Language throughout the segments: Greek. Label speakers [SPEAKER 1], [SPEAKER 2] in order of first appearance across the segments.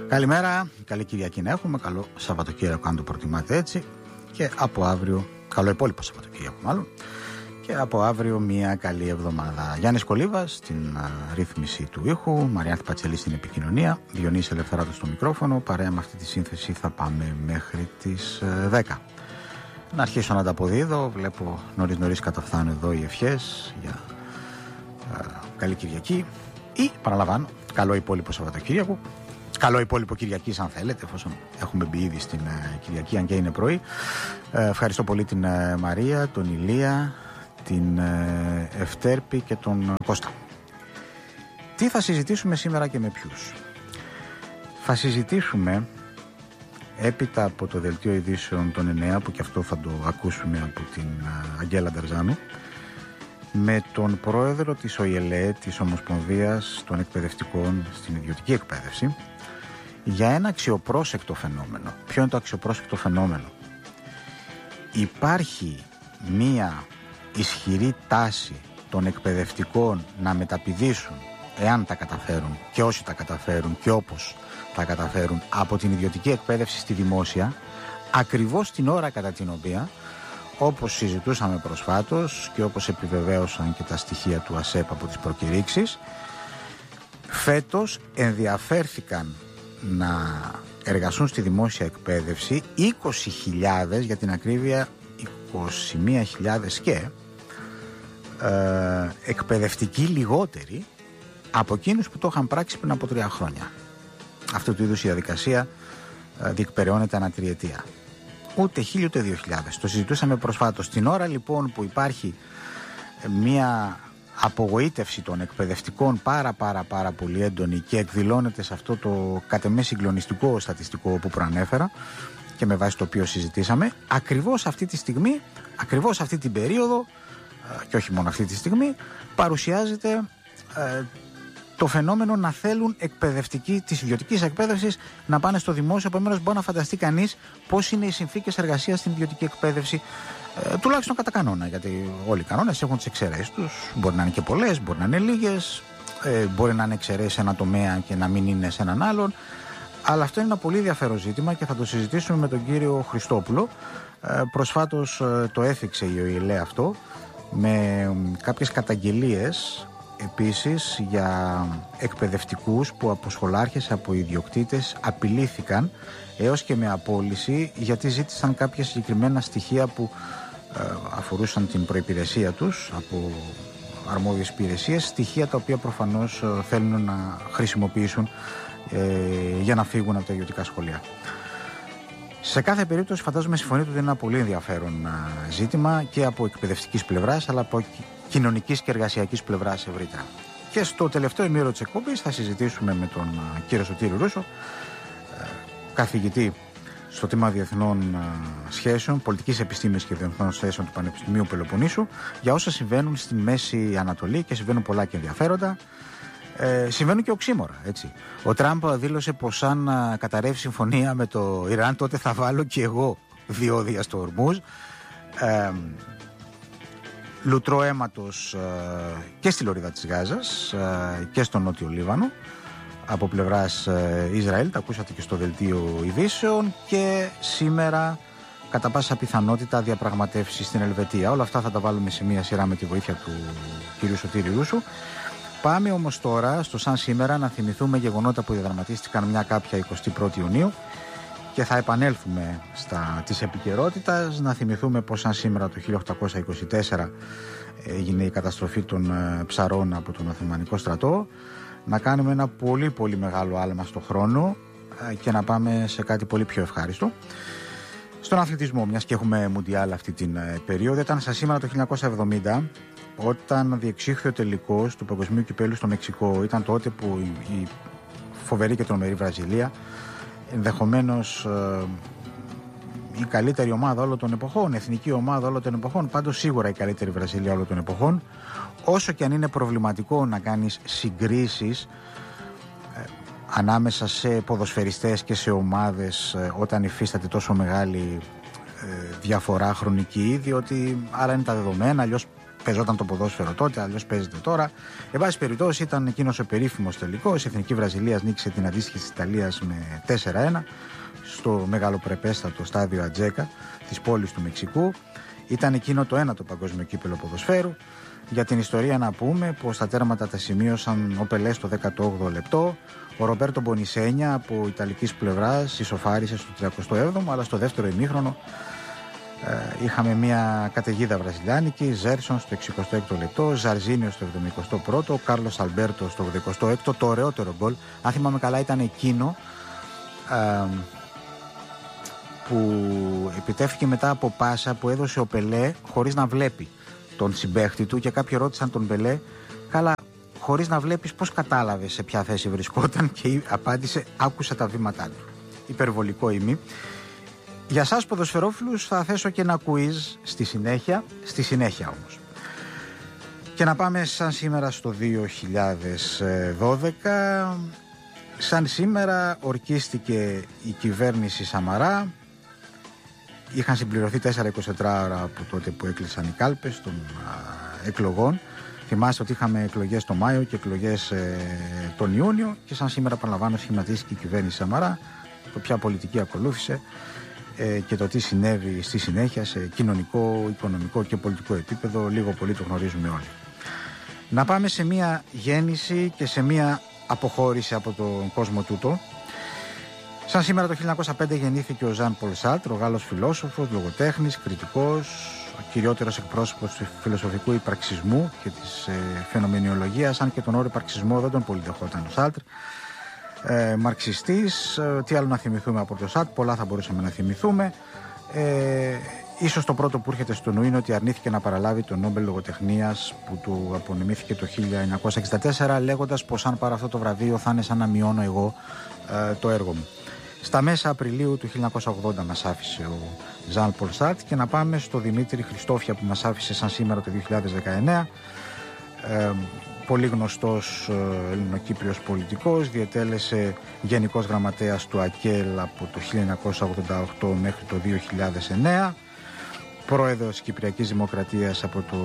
[SPEAKER 1] Καλημέρα, καλή Κυριακή να έχουμε. Καλό Σαββατοκύριακο, αν το προτιμάτε έτσι. Και από αύριο, καλό υπόλοιπο Σαββατοκύριακο μάλλον. Και από αύριο μια καλή εβδομάδα. Γιάννης Κολίβας στην ρύθμιση του ήχου, Μαριάνθη Πατσελή στην επικοινωνία, Διονύσης Ελευθεράτος στο μικρόφωνο. Παρέα με αυτή τη σύνθεση θα πάμε μέχρι τις 10. Να αρχίσω να τα αποδίδω. Βλέπω νωρίς καταφθάνουν εδώ οι ευχές για καλή Κυριακή. Ή, παραλαμβάνω, καλό υπόλοιπο Σαββατοκύριακο. Καλό υπόλοιπο Κυριακής, αν θέλετε, εφόσον έχουμε μπει ήδη στην Κυριακή, αν και είναι πρωί. Ευχαριστώ πολύ την Μαρία, τον Ηλία, την Ευτέρπη και τον Κώστα. Τι θα συζητήσουμε σήμερα και με ποιους? Θα συζητήσουμε έπειτα από το δελτίο ειδήσεων των 9, που και αυτό θα το ακούσουμε από την Αγγέλα Νταρζάνου, με τον πρόεδρο της ΟΙΕΛΕ, της Ομοσπονδίας των Εκπαιδευτικών στην Ιδιωτική Εκπαίδευση, για ένα αξιοπρόσεκτο φαινόμενο. Ποιο είναι το αξιοπρόσεκτο φαινόμενο? Υπάρχει μία ισχυρή τάση των εκπαιδευτικών να μεταπηδήσουν, εάν τα καταφέρουν και όσοι τα καταφέρουν και όπως τα καταφέρουν, από την ιδιωτική εκπαίδευση στη δημόσια, ακριβώς την ώρα κατά την οποία, όπως συζητούσαμε προσφάτως και όπως επιβεβαίωσαν και τα στοιχεία του ΑΣΕΠ από τις προκηρύξεις, φέτος ενδιαφέρθηκαν να εργαστούν στη δημόσια εκπαίδευση 20.000, για την ακρίβεια 21.000 και εκπαιδευτικοί λιγότεροι από εκείνους που το είχαν πράξει πριν από 3 χρόνια. Αυτού του είδους η διαδικασία διεκπεραιώνεται ανά τριετία. Ούτε 1.000 ούτε 2.000. Το συζητούσαμε προσφάτως. Την ώρα λοιπόν που υπάρχει μια απογοήτευση των εκπαιδευτικών πάρα πολύ έντονη και εκδηλώνεται σε αυτό το κατ' εμέ συγκλονιστικό στατιστικό που προανέφερα και με βάση το οποίο συζητήσαμε, ακριβώς αυτή τη στιγμή, ακριβώς αυτή την περίοδο και όχι μόνο αυτή τη στιγμή, παρουσιάζεται το φαινόμενο να θέλουν εκπαιδευτικοί της ιδιωτικής εκπαίδευσης να πάνε στο δημόσιο. Επομένως, μπορεί να φανταστεί κανείς πώς είναι οι συνθήκες εργασίας στην ιδιωτική εκπαίδευση, τουλάχιστον κατά κανόνα. Γιατί όλοι οι κανόνες έχουν τις εξαιρέσεις τους. Μπορεί να είναι και πολλές, μπορεί να είναι λίγες, μπορεί να είναι εξαιρέσεις σε ένα τομέα και να μην είναι σε έναν άλλον. Αλλά αυτό είναι ένα πολύ ενδιαφέρον ζήτημα και θα το συζητήσουμε με τον κύριο Χριστόπουλο. Προσφάτως το έθιξε η ΟΙΕΛΕ αυτό, με κάποιες καταγγελίες επίσης για εκπαιδευτικούς που από σχολάρχες, από ιδιοκτήτες απειλήθηκαν έως και με απόλυση, γιατί ζήτησαν κάποια συγκεκριμένα στοιχεία που αφορούσαν την προϋπηρεσία τους από αρμόδιες υπηρεσίες, στοιχεία τα οποία προφανώς θέλουν να χρησιμοποιήσουν για να φύγουν από τα ιδιωτικά σχολεία. Σε κάθε περίπτωση φαντάζομαι συμφωνείτε ότι είναι ένα πολύ ενδιαφέρον ζήτημα και από εκπαιδευτικής πλευράς, αλλά από κοινωνικής και εργασιακής πλευράς ευρύτερα. Και στο τελευταίο ημίωρο της εκπομπής θα συζητήσουμε με τον κύριο Σωτήρη Ρούσο, καθηγητή στο τμήμα Διεθνών Σχέσεων, Πολιτικής Επιστήμης και Διεθνών Σχέσεων του Πανεπιστημίου Πελοποννήσου, για όσα συμβαίνουν στη Μέση Ανατολή, και συμβαίνουν πολλά και ενδιαφέροντα. Συμβαίνουν και οξύμορα, έτσι. Ο Τραμπ δήλωσε πως αν καταρρεύσει συμφωνία με το Ιράν, τότε θα βάλω και εγώ διόδια στο Ορμούζ. Λουτρό αίματος και στη λωρίδα της Γάζας και στο Νότιο Λίβανο από πλευράς Ισραήλ, τα ακούσατε και στο δελτίο ειδήσεων, και σήμερα κατά πάσα πιθανότητα διαπραγματεύσεις στην Ελβετία. Όλα αυτά θα τα βάλουμε σε μία σειρά με τη βοήθεια του κ. Σωτήρη Ρούσου. Πάμε όμως τώρα στο σαν σήμερα να θυμηθούμε γεγονότα που διαδραματίστηκαν μια κάποια 21η Ιουνίου και θα επανέλθουμε της επικαιρότητας, να θυμηθούμε πως σαν σήμερα το 1824 έγινε η καταστροφή των ψαρών από τον Οθωμανικό στρατό, να κάνουμε ένα πολύ μεγάλο άλμα στο χρόνο και να πάμε σε κάτι πολύ πιο ευχάριστο. Στον αθλητισμό, μιας και έχουμε μουντιάλ αυτή την περίοδο, ήταν σαν σήμερα το 1970 όταν διεξήχθη ο τελικός του Παγκοσμίου Κυπέλλου στο Μεξικό. Ήταν τότε που η φοβερή και τρομερή Βραζιλία, ενδεχομένως η καλύτερη ομάδα όλων των εποχών, εθνική ομάδα όλων των εποχών, πάντως σίγουρα η καλύτερη Βραζιλία όλων των εποχών, όσο και αν είναι προβληματικό να κάνεις συγκρίσεις ανάμεσα σε ποδοσφαιριστές και σε ομάδες όταν υφίσταται τόσο μεγάλη διαφορά χρονική, διότι άλλα είναι τα δεδομένα, αλλιώς Παίζονταν το ποδόσφαιρο τότε, αλλιώς παίζεται τώρα. Εν πάση περιπτώσει, ήταν εκείνος ο περίφημος τελικός. Η Εθνική Βραζιλίας νίκησε την αντίστοιχη της Ιταλίας με 4-1 στο μεγαλοπρεπέστατο στάδιο Ατζέκα της πόλης του Μεξικού. Ήταν εκείνο το ένατο παγκόσμιο κύπελλο ποδοσφαίρου. Για την ιστορία να πούμε πως στα τέρματα τα σημείωσαν ο Πελέ στο 18ο λεπτό. Ο Ρομπέρτο Μπονισένια από ιταλικής πλευράς ισοφάρισε στο 37ο, αλλά στο δεύτερο ημίχρονο είχαμε μια καταιγίδα βραζιλιάνικη. Ζέρσον στο 66ο λεπτό, Ζαρζίνιο στο 71ο, Κάρλος Αλμπέρτο στο 86ο. Το ωραιότερο γκολ, αν θυμάμαι καλά, ήταν εκείνο που επιτεύχθηκε μετά από πάσα που έδωσε ο Πελέ χωρίς να βλέπει τον συμπαίχτη του, και κάποιοι ρώτησαν τον Πελέ, καλά, χωρίς να βλέπεις πώς κατάλαβες σε ποια θέση βρισκόταν, και απάντησε, άκουσα τα βήματά του. Υπερβολικό ή μη. Για σας ποδοσφαιρόφιλους θα θέσω και ένα quiz στη συνέχεια όμως. Και να πάμε σαν σήμερα στο 2012. Σαν σήμερα ορκίστηκε η κυβέρνηση Σαμαρά. Είχαν συμπληρωθεί 4-24 ώρα από τότε που έκλεισαν οι κάλπες των εκλογών. Θυμάστε ότι είχαμε εκλογές το Μάιο και εκλογές τον Ιούνιο, και σαν σήμερα, παραλαμβάνω, σχηματίστηκε η κυβέρνηση Σαμαρά. Το ποια πολιτική ακολούθησε και το τι συνέβη στη συνέχεια σε κοινωνικό, οικονομικό και πολιτικό επίπεδο, λίγο πολύ το γνωρίζουμε όλοι. Να πάμε σε μια γέννηση και σε μια αποχώρηση από τον κόσμο τούτο. Σαν σήμερα το 1905 γεννήθηκε ο Ζαν Πολ Σάρτρ, ο Γάλλος φιλόσοφος, λογοτέχνης, κριτικός, ο κυριότερος εκπρόσωπος του φιλοσοφικού υπαρξισμού και της φαινομενιολογίας, αν και τον όρο υπαρξισμό δεν τον πολύ δεχόταν ο Σάρτρ. Μαρξιστής, τι άλλο να θυμηθούμε από το Σάρτρ, πολλά θα μπορούσαμε να θυμηθούμε. Ίσως το πρώτο που έρχεται στο νου είναι ότι αρνήθηκε να παραλάβει το Νόμπελ Λογοτεχνίας που του απονεμήθηκε το 1964, λέγοντας πως αν πάρω αυτό το βραβείο θα είναι σαν να μειώνω εγώ το έργο μου. Στα μέσα Απριλίου του 1980 μας άφησε ο Ζαν Πολ Σάρτρ, και να πάμε στο Δημήτρη Χριστόφια που μας άφησε σαν σήμερα το 2019. Πολύ γνωστός ελληνοκύπριος πολιτικός, διετέλεσε γενικός γραμματέας του ΑΚΕΛ από το 1988 μέχρι το 2009, πρόεδρος της Κυπριακής Δημοκρατίας από το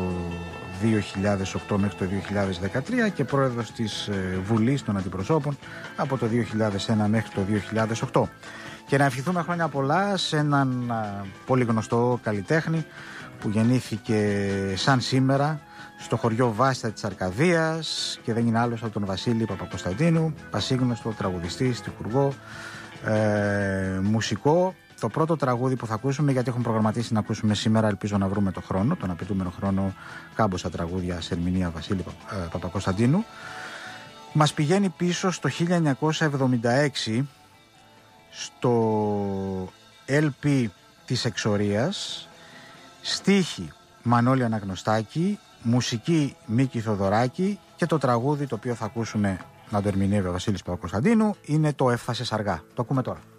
[SPEAKER 1] 2008 μέχρι το 2013 και πρόεδρος της Βουλής των Αντιπροσώπων από το 2001 μέχρι το 2008. Και να ευχηθούμε χρόνια πολλά σε έναν πολύ γνωστό καλλιτέχνη που γεννήθηκε σαν σήμερα στο χωριό Βάστα της Αρκαδίας, και δεν είναι άλλος από τον Βασίλη Παπακοσταντίνου, πασίγνωστο τραγουδιστή, στιχουργό, μουσικό. Το πρώτο τραγούδι που θα ακούσουμε, γιατί έχουμε προγραμματίσει να ακούσουμε σήμερα, ελπίζω να βρούμε τον απαιτούμενο χρόνο, κάμποσα τραγούδια σε ερμηνεία Βασίλη Παπακοσταντίνου, μας πηγαίνει πίσω στο 1976, στο LP της Εξορίας, στίχη Μανώλη Αναγνωστάκη, μουσική Μίκη Θοδωράκη, και το τραγούδι το οποίο θα ακούσουμε να το ερμηνεύει ο Βασίλης Παπακοσταντίνου είναι το «Έφτασες αργά». Το ακούμε τώρα.